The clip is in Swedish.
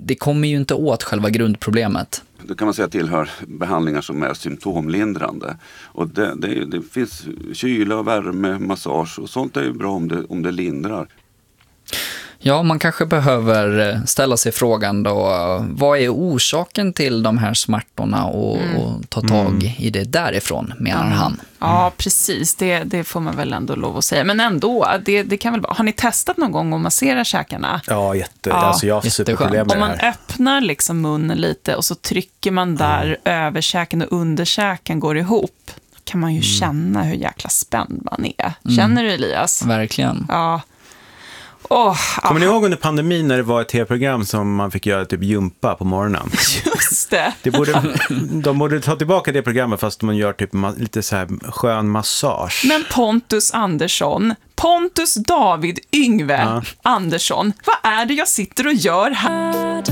det kommer ju inte åt själva grundproblemet. Det kan man säga tillhör behandlingar som är symptomlindrande. Och det finns kyla, värme, massage och sånt är ju bra om det lindrar. Ja, man kanske behöver ställa sig frågan då, vad är orsaken till de här smärtorna och ta tag i det därifrån, menar han. Ja, precis. Det får man väl ändå lov att säga. Men ändå, det kan väl vara. Har ni testat någon gång att massera käkarna? Ja, alltså jag har superproblem med Om man det här. öppnar liksom munnen lite och så trycker man där över käken och under käken går ihop, kan man ju känna hur jäkla spänd man är. Känner du, Elias? Verkligen. Ja. Kommer ni ihåg under pandemin när det var ett tv-program som man fick göra typ jumpa på morgonen? Just det. De borde ta tillbaka det programmet fast man gör typ lite så här skön massage. Men Pontus David Yngve Andersson, vad är det jag sitter och gör här?